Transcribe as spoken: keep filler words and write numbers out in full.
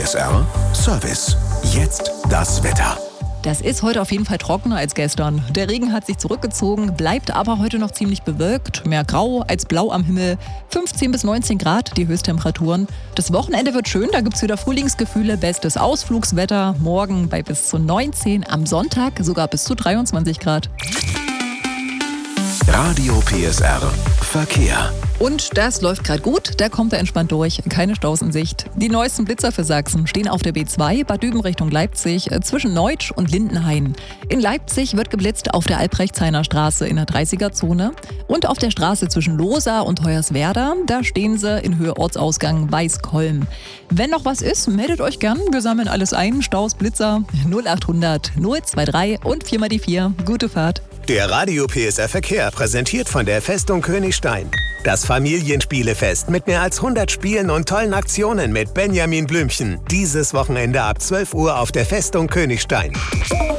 S R Service. Jetzt das Wetter. Das ist heute auf jeden Fall trockener als gestern. Der Regen hat sich zurückgezogen, bleibt aber heute noch ziemlich bewölkt. Mehr grau als blau am Himmel. fünfzehn bis neunzehn Grad die Höchsttemperaturen. Das Wochenende wird schön, da gibt es wieder Frühlingsgefühle. Bestes Ausflugswetter. Morgen bei bis zu neunzehn, am Sonntag sogar bis zu dreiundzwanzig Grad. Radio P S R Verkehr. Und das läuft gerade gut, da kommt er entspannt durch, keine Staus in Sicht. Die neuesten Blitzer für Sachsen stehen auf der B zwei, Bad Düben Richtung Leipzig, zwischen Neutsch und Lindenhain. In Leipzig wird geblitzt auf der Albrechtshainer Straße in der dreißiger-Zone und auf der Straße zwischen Lohsa und Hoyerswerda, da stehen sie in Höhe Ortsausgang Weißkolm. Wenn noch was ist, meldet euch gern, wir sammeln alles ein, Staus, Blitzer, null achthundert null drei und vier mal die vier. Gute Fahrt. Der Radio P S R Verkehr präsentiert von der Festung Königstein. Das Familienspielefest mit mehr als hundert Spielen und tollen Aktionen mit Benjamin Blümchen. Dieses Wochenende ab zwölf Uhr auf der Festung Königstein.